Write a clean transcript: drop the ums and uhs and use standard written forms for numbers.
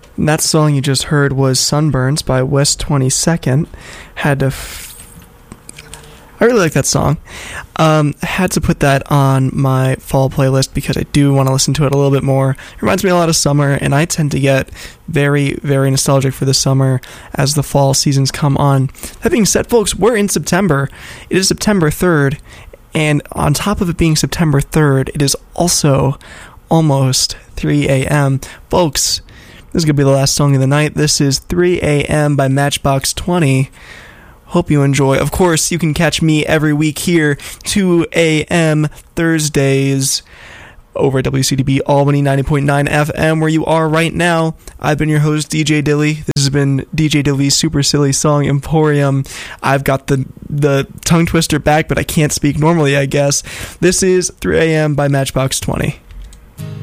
And that song you just heard was Sunburns by West 22nd. I really like that song. Had to put that on my fall playlist because I do want to listen to it a little bit more. It reminds me a lot of summer, and I tend to get very, very nostalgic for the summer as the fall seasons come on. That being said, folks, we're in September. It is September 3rd, and on top of it being September 3rd, it is also almost 3 a.m. Folks, this is going to be the last song of the night. This is 3 a.m. by Matchbox 20. Hope you enjoy. Of course, you can catch me every week here, 2 a.m. Thursdays, over at WCDB Albany 90.9 FM, where you are right now. I've been your host, DJ Dilly. This has been DJ Dilly's Super Silly Song Emporium. I've got the tongue twister back, but I can't speak normally, I guess. This is 3 a.m. by Matchbox 20.